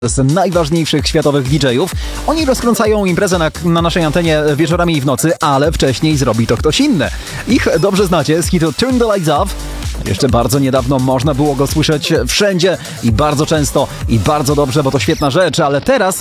z najważniejszych światowych DJ-ów. Oni rozkręcają imprezę na naszej antenie wieczorami i w nocy, ale wcześniej zrobi to ktoś inny. Ich dobrze znacie z hitu Turn the Lights Off. Jeszcze bardzo niedawno można było go słyszeć wszędzie i bardzo często i bardzo dobrze, bo to świetna rzecz, ale teraz